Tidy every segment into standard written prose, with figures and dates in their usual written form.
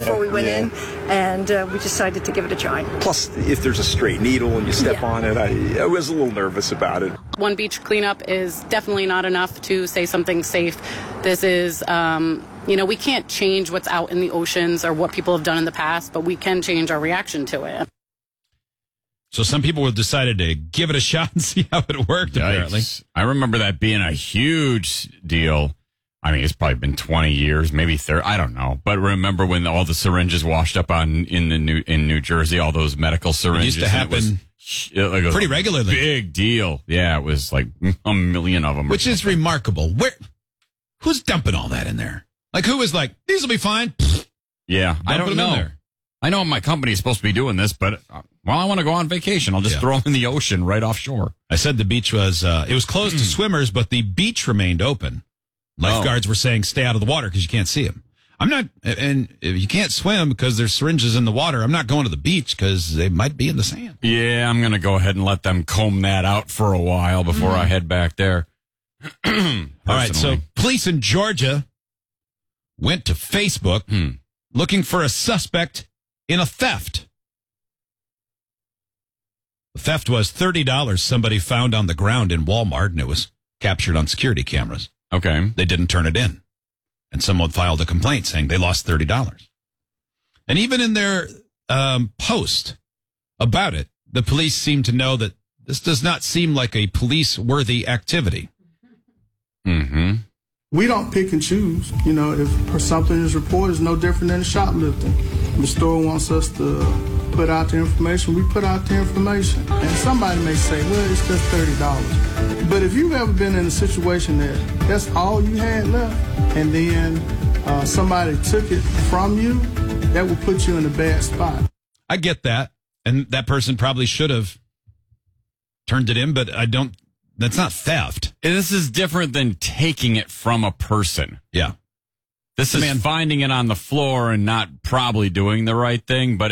before we went in, and we decided to give it a try. Plus, if there's a stray needle and you step on it, I was a little nervous about it. One beach cleanup is definitely not enough to say something's safe. This is, we can't change what's out in the oceans or what people have done in the past, but we can change our reaction to it. So some people have decided to give it a shot and see how it worked, apparently. I remember that being a huge deal. I mean, it's probably been 20 years, maybe 30. I don't know. But remember when all the syringes washed up in New Jersey, all those medical syringes? It used to happen pretty regularly. Big deal. Yeah, it was like a million of them. Which is remarkable. Who's dumping all that in there? Like, who is like, these will be fine? Yeah, I don't know. I know my company is supposed to be doing this, but I want to go on vacation. I'll just throw them in the ocean right offshore. I said the beach was, it was closed to swimmers, but the beach remained open. Lifeguards were saying stay out of the water because you can't see them. I'm not, and if you can't swim because there's syringes in the water, I'm not going to the beach because they might be in the sand. Yeah, I'm going to go ahead and let them comb that out for a while before I head back there. All right, so police in Georgia went to Facebook looking for a suspect in a theft. The theft was $30 somebody found on the ground in Walmart, and it was captured on security cameras. Okay. They didn't turn it in. And someone filed a complaint saying they lost $30. And even in their post about it, the police seem to know that this does not seem like a police-worthy activity. Mm-hmm. We don't pick and choose. You know, if something is reported, it's no different than shoplifting. The store wants us to put out the information, we put out the information. And somebody may say, well, it's just $30. But if you've ever been in a situation that that's all you had left, and then somebody took it from you, that will put you in a bad spot. I get that. And that person probably should have turned it in, but that's not theft. This is different than taking it from a person. Yeah. This is finding it on the floor and not probably doing the right thing, but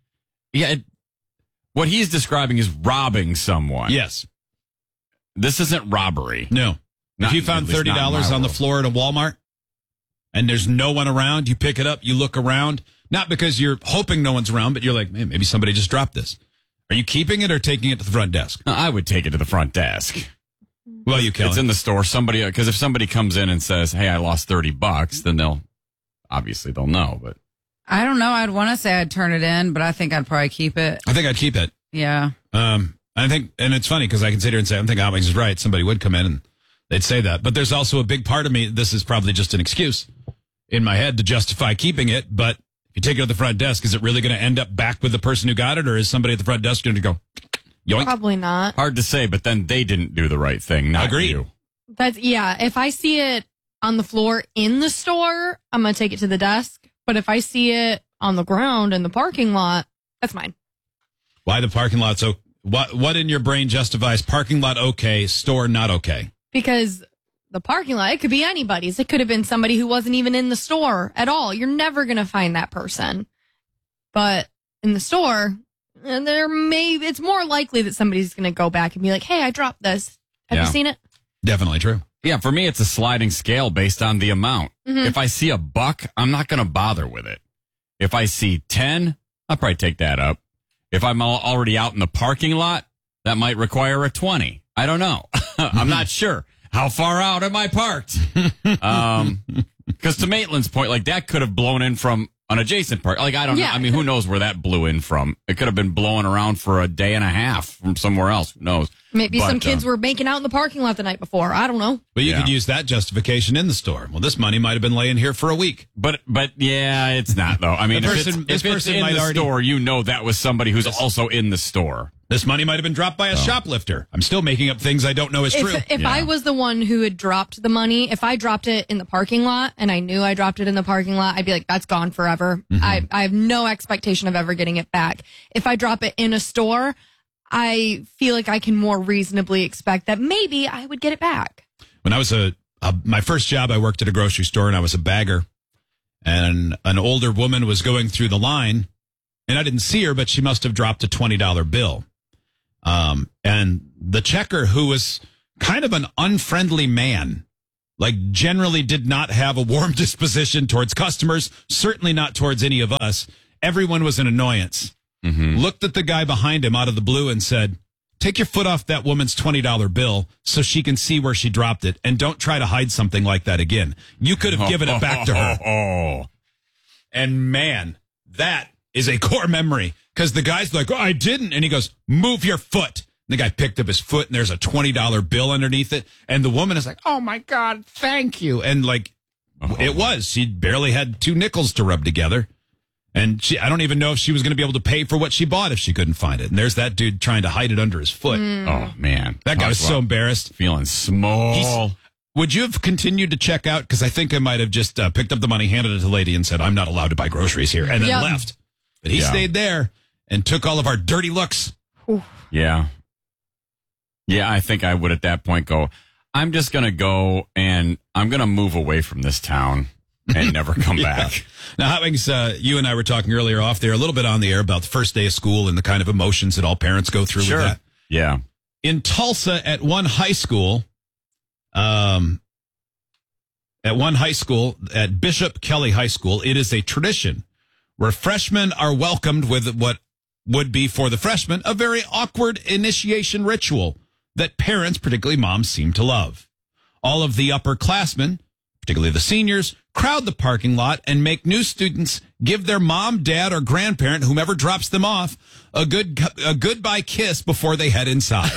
what he's describing is robbing someone. Yes. This isn't robbery. No. If you found $30 on the floor at a Walmart and there's no one around, you pick it up, you look around, not because you're hoping no one's around, but you're like, maybe somebody just dropped this. Are you keeping it or taking it to the front desk? I would take it to the front desk. Well, you Kelly. It's in the store. Because if somebody comes in and says, hey, I lost $30, then they'll know. But I don't know. I'd want to say I'd turn it in, but I think I'd probably keep it. I think I'd keep it. Yeah. I think, and it's funny because I can sit here and say, I think Alex is right. Somebody would come in and they'd say that. But there's also a big part of me, this is probably just an excuse in my head to justify keeping it. But if you take it to the front desk, is it really going to end up back with the person who got it? Or is somebody at the front desk going to go, yoink? Probably not. Hard to say, but then they didn't do the right thing, not Agreed. you. If I see it on the floor in the store, I'm going to take it to the desk. But if I see it on the ground in the parking lot, that's mine. Why the parking lot? So what in your brain justifies parking lot okay, store not okay? Because the parking lot, it could be anybody's. It could have been somebody who wasn't even in the store at all. You're never going to find that person. But in the store, it's more likely that somebody's going to go back and be like, hey, I dropped this. Have you seen it? Definitely true. Yeah, for me, it's a sliding scale based on the amount. Mm-hmm. If I see $1, I'm not going to bother with it. If I see 10, I'll probably take that up. If I'm already out in the parking lot, that might require a 20. I don't know. I'm not sure. How far out am I parked? Because to Maitland's point, like that could have blown in from an adjacent park. Like, I don't know. I mean, who knows where that blew in from? It could have been blowing around for a day and a half from somewhere else. Who knows? Maybe some kids were making out in the parking lot the night before. I don't know. But you could use that justification in the store. Well, this money might have been laying here for a week. But yeah, it's not, though. I mean, if it's in the store, you know that was somebody who's also in the store. This money might have been dropped by a shoplifter. I'm still making up things I don't know is true. If I was the one who had dropped the money, if I dropped it in the parking lot and I knew I dropped it in the parking lot, I'd be like, that's gone forever. Mm-hmm. I have no expectation of ever getting it back. If I drop it in a store, I feel like I can more reasonably expect that maybe I would get it back. When I was my first job, I worked at a grocery store and I was a bagger. And an older woman was going through the line and I didn't see her, but she must have dropped a $20 bill. And the checker, who was kind of an unfriendly man, like generally did not have a warm disposition towards customers, certainly not towards any of us. Everyone was an annoyance. Looked at the guy behind him out of the blue and said, take your foot off that woman's $20 bill so she can see where she dropped it, and don't try to hide something like that again. You could have given it back to her. And man, that is a core memory, because the guy's like, oh, I didn't. And he goes, move your foot. And the guy picked up his foot and there's a $20 bill underneath it. And the woman is like, oh my God, thank you. And like, it was, she barely had 2 nickels to rub together. And I don't even know if she was going to be able to pay for what she bought if she couldn't find it. And there's that dude trying to hide it under his foot. Oh, man. That guy was so embarrassed. Feeling small. Would you have continued to check out? Because I think I might have just picked up the money, handed it to the lady, and said, I'm not allowed to buy groceries here, and then left. But he stayed there and took all of our dirty looks. Yeah. Yeah, I think I would at that point go, I'm just going to go and I'm going to move away from this town and never come back. Now, Hot Wings, you and I were talking earlier off there a little bit on the air about the first day of school and the kind of emotions that all parents go through with that. Yeah. In Tulsa, at one high school, at Bishop Kelly High School, it is a tradition where freshmen are welcomed with what would be for the freshmen a very awkward initiation ritual that parents, particularly moms, seem to love. All of the upperclassmen, particularly the seniors, crowd the parking lot and make new students give their mom, dad, or grandparent, whomever drops them off, a goodbye kiss before they head inside.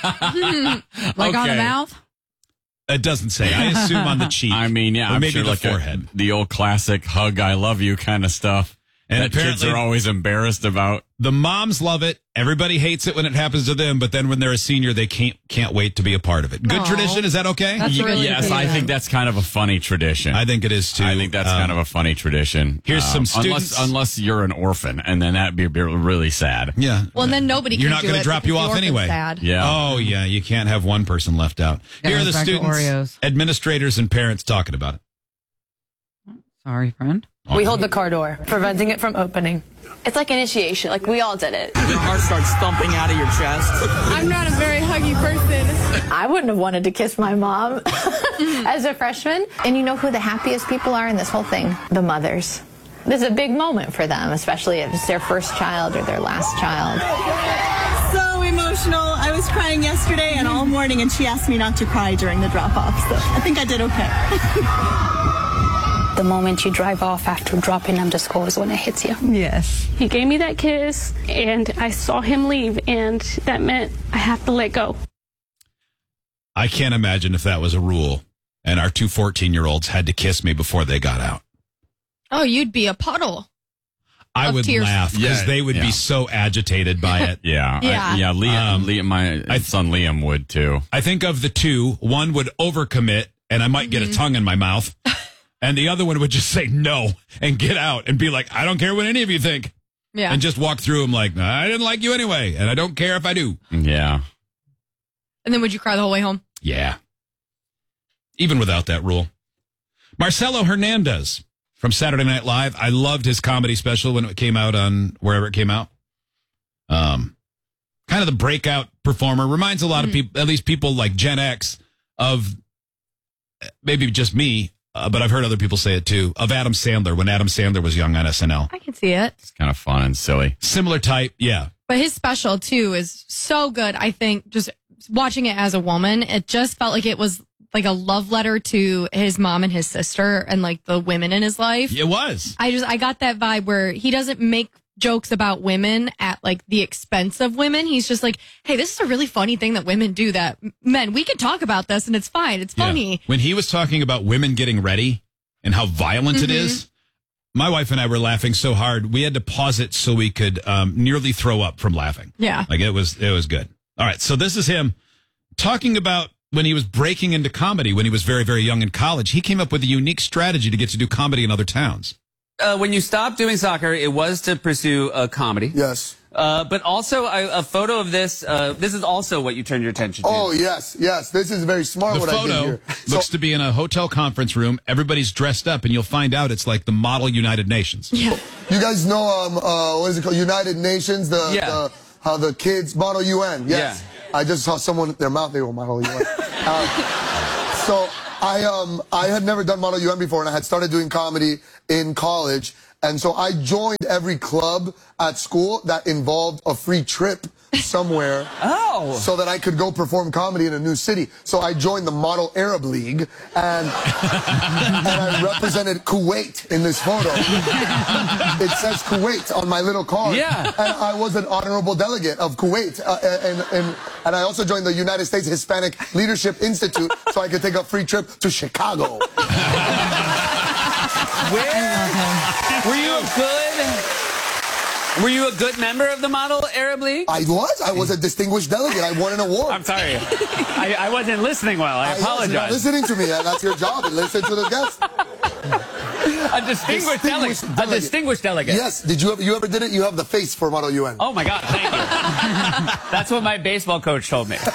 Like on the mouth? It doesn't say. I assume on the cheek. I mean, yeah, or I'm maybe sure the like forehead. the old classic hug, I love you kind of stuff. And that kids are always embarrassed about. The moms love it. Everybody hates it when it happens to them, but then when they're a senior, they can't wait to be a part of it. Good tradition. Is that okay? That's really yes, I think that's kind of a funny tradition. I think it is too. I think that's kind of a funny tradition. Here's some students. Unless you're an orphan, and then that'd be really sad. Yeah. Well, and then nobody You're can not do going it to drop you because off the orphan's anyway. sad. Yeah. Oh, yeah. You can't have one person left out. Yeah, Here are the back to students, Oreos. administrators, and parents talking about it. Sorry, friend. We hold the car door, preventing it from opening. It's like initiation, like we all did it. Your heart starts thumping out of your chest. I'm not a very huggy person. I wouldn't have wanted to kiss my mom as a freshman. And you know who the happiest people are in this whole thing? The mothers. This is a big moment for them, especially if it's their first child or their last child. So emotional. I was crying yesterday and all morning, and she asked me not to cry during the drop-off. So I think I did okay. The moment you drive off after dropping them to school is when it hits you. Yes. He gave me that kiss, and I saw him leave, and that meant I have to let go. I can't imagine if that was a rule and our 2 14-year-olds had to kiss me before they got out. Oh, you'd be a puddle. I would tears. laugh because they would be so agitated by it. Yeah. Liam, my son Liam would too. I think of the two, one would overcommit and I might get a tongue in my mouth. And the other one would just say no and get out and be like, I don't care what any of you think. Yeah. And just walk through them like, I didn't like you anyway. And I don't care if I do. Yeah. And then would you cry the whole way home? Yeah. Even without that rule. Marcelo Hernandez from Saturday Night Live. I loved his comedy special when it came out on wherever it came out. Kind of the breakout performer. Reminds a lot of people, at least people like Gen X, of maybe just me. But I've heard other people say it too, of Adam Sandler when Adam Sandler was young on SNL. I can see it. It's kind of fun and silly. Similar type, yeah. But his special, too, is so good. I think just watching it as a woman, it just felt like it was like a love letter to his mom and his sister and like the women in his life. It was. I got that vibe where he doesn't make jokes about women at like the expense of women. He's just like, hey, this is a really funny thing that women do that men, we can talk about this and it's fine. It's funny. Yeah. When he was talking about women getting ready and how violent it is, my wife and I were laughing so hard we had to pause it so we could nearly throw up from laughing. Yeah. Like it was good. All right. So this is him talking about when he was breaking into comedy when he was very, very young in college. He came up with a unique strategy to get to do comedy in other towns. When you stopped doing soccer, it was to pursue comedy. Yes. But also a photo of this. This is also what you turned your attention to. Oh, yes. This is very smart The what I did photo here. looks to be in a hotel conference room. Everybody's dressed up, and you'll find out it's like the model United Nations. Yeah. You guys know, what is it called? United Nations? How the kids model UN. Yes. Yeah. I just saw someone, their mouth, they will model UN. So I had never done Model UN before, and I had started doing comedy in college. And so I joined every club at school that involved a free trip somewhere. So that I could go perform comedy in a new city. So I joined the Model Arab League, and I represented Kuwait in this photo. It says Kuwait on my little card. Yeah. And I was an honorable delegate of Kuwait. And I also joined the United States Hispanic Leadership Institute so I could take a free trip to Chicago. Were you a good member of the Model Arab League? I was. I was a distinguished delegate. I won an award. I'm sorry. I wasn't listening well. I apologize. You're not listening to me. That's your job. Listen to the guests. A distinguished delegate. Yes. Did you ever did it? You have the face for Model UN. Oh my God! Thank you. That's what my baseball coach told me.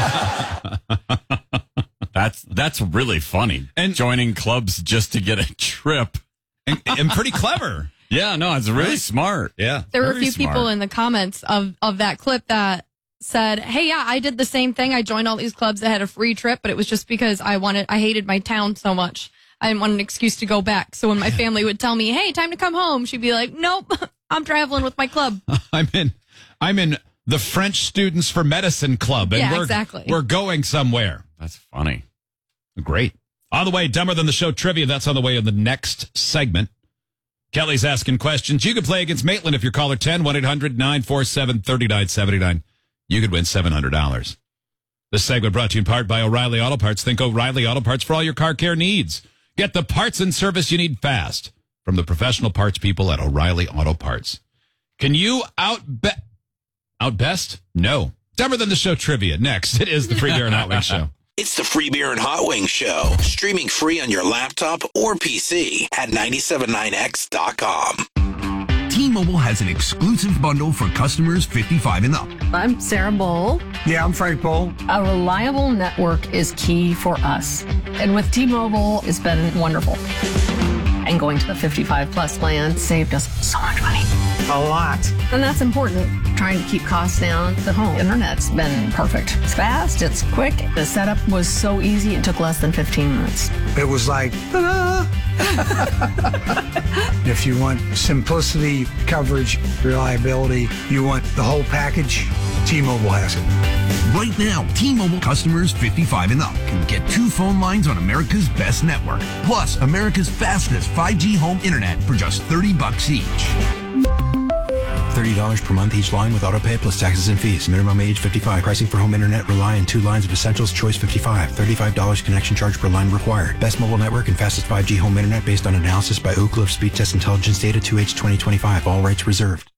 That's really funny. And joining clubs just to get a trip, and pretty clever. Yeah, no, it's really smart. Yeah. There were a few people in the comments of that clip that said, hey, yeah, I did the same thing. I joined all these clubs that had a free trip, but it was just because I hated my town so much. I didn't want an excuse to go back. So when my family would tell me, hey, time to come home, she'd be like, nope, I'm traveling with my club. I'm in the French Students for Medicine Club. And exactly. We're going somewhere. That's funny. Great. On the way, Dumber Than the Show trivia. That's on the way in the next segment. Kelly's asking questions. You could play against Maitland if you're caller 10, 1-800-947-3979. You could win $700. This segment brought to you in part by O'Reilly Auto Parts. Think O'Reilly Auto Parts for all your car care needs. Get the parts and service you need fast from the professional parts people at O'Reilly Auto Parts. Can you outbest? No. Dumber Than the Show trivia. Next, it is the Free Beer and Hot Wings Show. It's the Free Beer and Hot Wings Show, streaming free on your laptop or PC at 979x.com. T-Mobile has an exclusive bundle for customers 55 and up. I'm Sarah Bowl. Yeah, I'm Frank Bowl. A reliable network is key for us. And with T-Mobile, it's been wonderful. And going to the 55 plus plan saved us so much money. A lot. And that's important. Trying to keep costs down. The home internet's been perfect. It's fast, it's quick. The setup was so easy, it took less than 15 minutes. It was like, ta-da! If you want simplicity, coverage, reliability, you want the whole package, T-Mobile has it. Right now, T-Mobile customers 55 and up can get 2 phone lines on America's best network, plus America's fastest 5G home internet for just $30 each. $30 per month each line with autopay plus taxes and fees. Minimum age 55. Pricing for home internet rely on 2 lines of Essentials Choice 55. $35 connection charge per line required. Best mobile network and fastest 5G home internet based on analysis by Ookla of Speed Test Intelligence data 2H 2025. All rights reserved.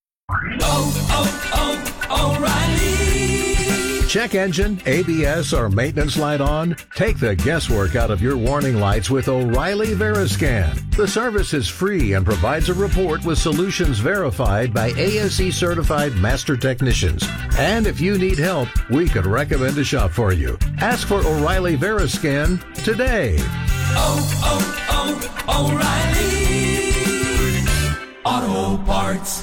O'Reilly. Check engine, ABS, or maintenance light on? Take the guesswork out of your warning lights with O'Reilly Veriscan. The service is free and provides a report with solutions verified by ASE certified master technicians. And if you need help, we could recommend a shop for you. Ask for O'Reilly Veriscan today. O'Reilly Auto Parts.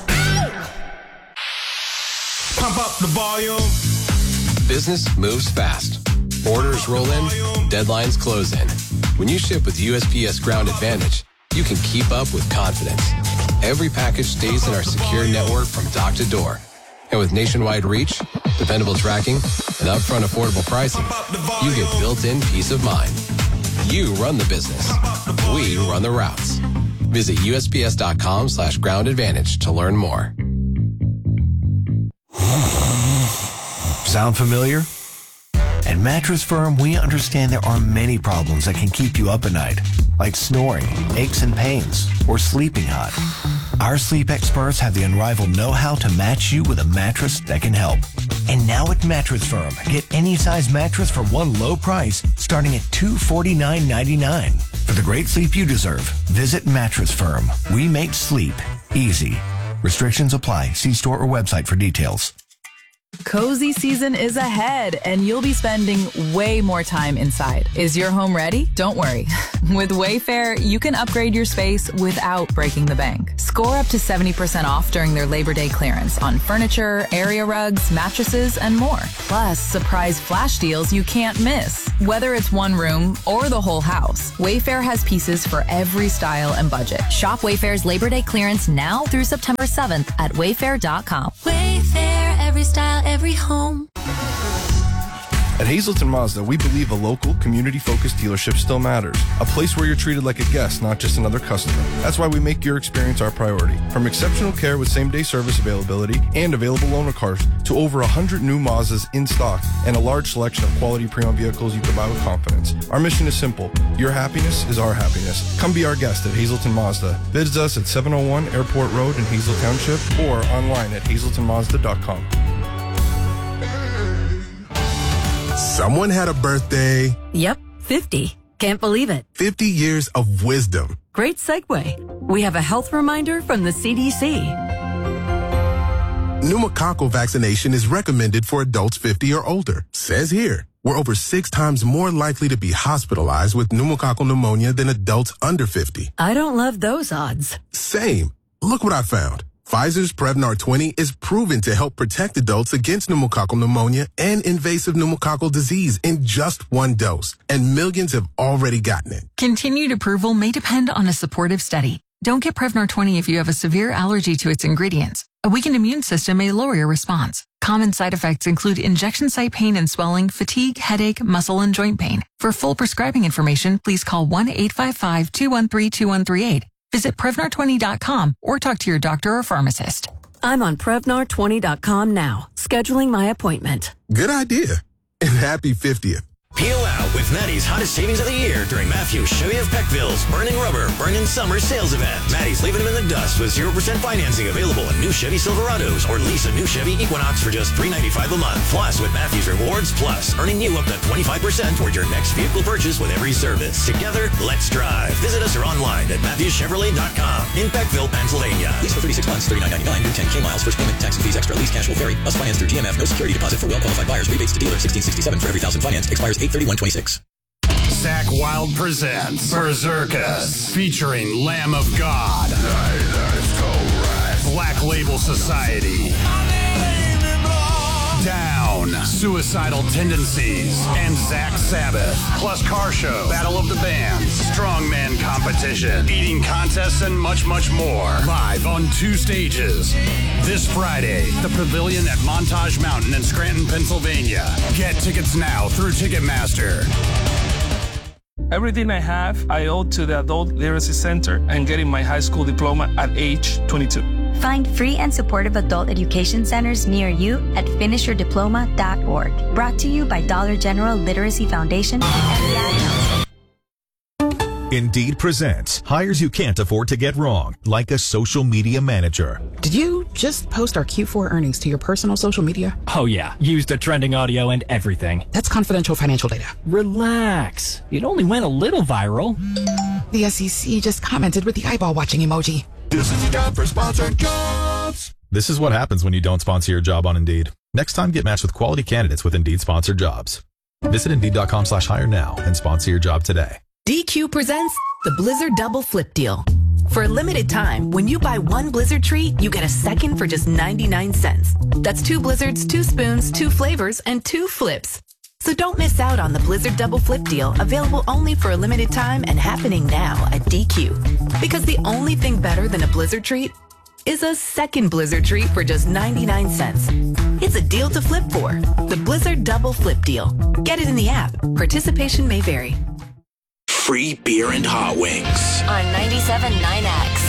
Pump up the volume. Business moves fast. Orders roll in, deadlines close in. When you ship with USPS Ground Advantage, you can keep up with confidence. Every package stays in our secure network from dock to door. And with nationwide reach, dependable tracking, and upfront affordable pricing, you get built-in peace of mind. You run the business. We run the routes. Visit USPS.com/Ground Advantage to learn more. Sound familiar? At Mattress Firm, we understand there are many problems that can keep you up at night, like snoring, aches and pains, or sleeping hot. Our sleep experts have the unrivaled know-how to match you with a mattress that can help. And now at Mattress Firm, get any size mattress for one low price, starting at $249.99. For the great sleep you deserve, visit Mattress Firm. We make sleep easy. Restrictions apply. See store or website for details. Cozy season is ahead, and you'll be spending way more time inside. Is your home ready? Don't worry. With Wayfair, you can upgrade your space without breaking the bank. Score up to 70% off during their Labor Day clearance on furniture, area rugs, mattresses, and more. Plus, surprise flash deals you can't miss. Whether it's one room or the whole house, Wayfair has pieces for every style and budget. Shop Wayfair's Labor Day clearance now through September 7th at wayfair.com. Wayfair, every style, every home. At Hazleton Mazda, we believe a local, community-focused dealership still matters. A place where you're treated like a guest, not just another customer. That's why we make your experience our priority. From exceptional care with same-day service availability and available loaner cars to over 100 new Mazdas in stock and a large selection of quality pre-owned vehicles you can buy with confidence. Our mission is simple. Your happiness is our happiness. Come be our guest at Hazleton Mazda. Visit us at 701 Airport Road in Hazel Township or online at hazeltonmazda.com. Someone had a birthday. Yep, 50. Can't believe it. 50 years of wisdom. Great segue. We have a health reminder from the CDC. Pneumococcal vaccination is recommended for adults 50 or older. Says here, we're over 6 times more likely to be hospitalized with pneumococcal pneumonia than adults under 50. I don't love those odds. Same. Look what I found. Pfizer's Prevnar 20 is proven to help protect adults against pneumococcal pneumonia and invasive pneumococcal disease in just 1 dose, and millions have already gotten it. Continued approval may depend on a supportive study. Don't get Prevnar 20 if you have a severe allergy to its ingredients. A weakened immune system may lower your response. Common side effects include injection site pain and swelling, fatigue, headache, muscle, and joint pain. For full prescribing information, please call 1-855-213-2138. Visit Prevnar20.com or talk to your doctor or pharmacist. I'm on Prevnar20.com now, scheduling my appointment. Good idea. And happy 50th. Peel out with Maddie's hottest savings of the year during Matthews Chevy of Peckville's Burning Rubber, Burning Summer sales event. Maddie's leaving them in the dust with 0% financing available on new Chevy Silverados or lease a new Chevy Equinox for just $395 a month. Plus, with Matthews Rewards Plus, earning you up to 25% toward your next vehicle purchase with every service. Together, let's drive. Visit us or online at MatthewsChevrolet.com in Peckville, Pennsylvania. Lease for 36 months, $39.99, new 10K miles, first payment, tax and fees extra, lease cash will vary. Must finance through GMF, no security deposit for well-qualified buyers. Rebates to dealer, $16.67 for every $1,000 financed. Expires 8/31/26. Zach Wild presents Berserkus, featuring Lamb of God, Black Label Society, Down, Suicidal Tendencies, and Zach Sabbath. Plus car show, Battle of the Bands, Strongman competition, eating contests, and much, much more. Live on 2 stages. This Friday, the Pavilion at Montage Mountain in Scranton, Pennsylvania. Get tickets now through Ticketmaster. Everything I have, I owe to the Adult Literacy Center and getting my high school diploma at age 22. Find free and supportive adult education centers near you at finishyourdiploma.org. Brought to you by Dollar General Literacy Foundation and the Ad Council. Indeed presents hires you can't afford to get wrong, like a social media manager. Did you just post our Q4 earnings to your personal social media? Oh yeah, used the trending audio and everything. That's confidential financial data. Relax. It only went a little viral. The SEC just commented with the eyeball watching emoji. This is your job for sponsored jobs. This is what happens when you don't sponsor your job on Indeed. Next time, get matched with quality candidates with Indeed sponsored jobs. Visit Indeed.com/hire now and sponsor your job today. DQ presents the Blizzard Double Flip Deal. For a limited time, when you buy 1 Blizzard treat, you get a second for just 99 cents. That's 2 Blizzards, 2 spoons, 2 flavors, and 2 flips. So don't miss out on the Blizzard Double Flip Deal, available only for a limited time and happening now at DQ. Because the only thing better than a Blizzard treat is a second Blizzard treat for just 99 cents. It's a deal to flip for. The Blizzard Double Flip Deal. Get it in the app. Participation may vary. Free beer and hot wings. On 97.9X.